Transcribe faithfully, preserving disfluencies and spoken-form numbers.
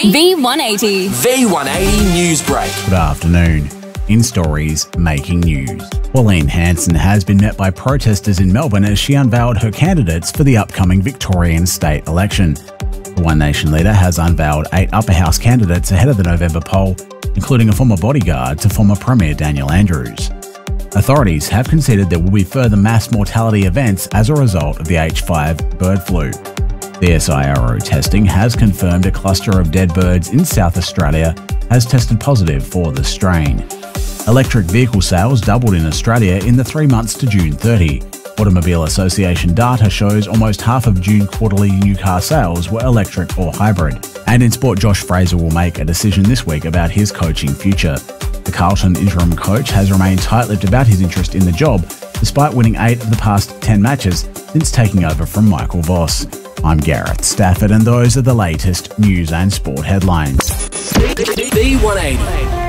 V one eighty. V one eighty News Break. Good afternoon. In stories making news, Pauline Hanson has been met by protesters in Melbourne as she unveiled her candidates for the upcoming Victorian state election. The One Nation leader has unveiled eight upper house candidates ahead of the November poll, including a former bodyguard to former Premier Daniel Andrews. Authorities have conceded there will be further mass mortality events as a result of the H five bird flu. The S I R O testing has confirmed a cluster of dead birds in South Australia has tested positive for the strain. Electric vehicle sales doubled in Australia in the three months to June thirtieth. Automobile Association data shows almost half of June quarterly new car sales were electric or hybrid. And in sport, Josh Fraser will make a decision this week about his coaching future. The Carlton interim coach has remained tight-lipped about his interest in the job, despite winning eight of the past ten matches since taking over from Michael Voss. I'm Gareth Stafford, and those are the latest news and sport headlines. V one eighty.